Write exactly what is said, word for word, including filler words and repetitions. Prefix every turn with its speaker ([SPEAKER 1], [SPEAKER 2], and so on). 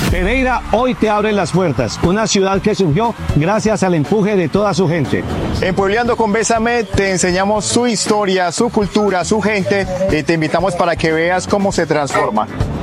[SPEAKER 1] Pereira hoy te abre las puertas, una ciudad que surgió gracias al empuje de toda su gente.
[SPEAKER 2] En Puebleando con Bésame te enseñamos su historia, su cultura, su gente y te invitamos para que veas cómo se transforma.